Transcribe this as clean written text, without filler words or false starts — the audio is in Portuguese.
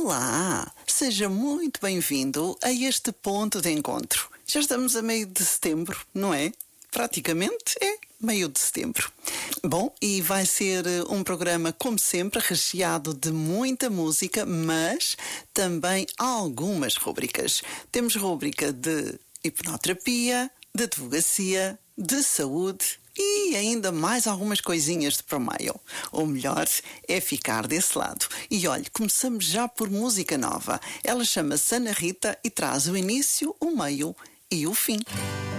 Olá, seja muito bem-vindo a este ponto de encontro. Já estamos a meio de setembro, não é? Praticamente é meio de setembro. Bom, e vai ser um programa, como sempre, recheado de muita música, mas também algumas rúbricas. Temos rúbrica de hipnoterapia, de advocacia, de saúde e ainda mais algumas coisinhas de para o meio. O melhor é ficar desse lado. E olhe, começamos já por música nova. Ela chama-se Ana Rita e traz o início, o meio e o fim.